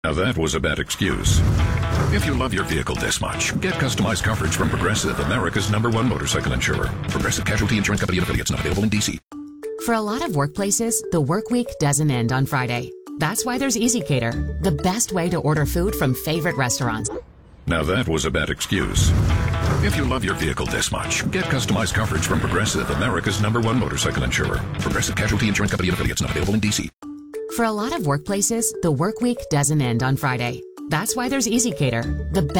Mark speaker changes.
Speaker 1: Now that was a bad excuse. If you love your vehicle this much, get customized coverage from Progressive, America's #1 motorcycle insurer. Progressive Casualty Insurance Company and affiliates, not available in D.C.
Speaker 2: For a lot of workplaces, the work week doesn't end on Friday. That's why there's EasyCater, the best way to order food from favorite restaurants.
Speaker 1: Now that was a bad excuse. If you love your vehicle this much, get customized coverage from Progressive, America's #1 motorcycle insurer. Progressive Casualty Insurance Company and affiliates, not available in D.C.
Speaker 2: For a lot of workplaces, the work week doesn't end on Friday. That's why there's EasyCater, the best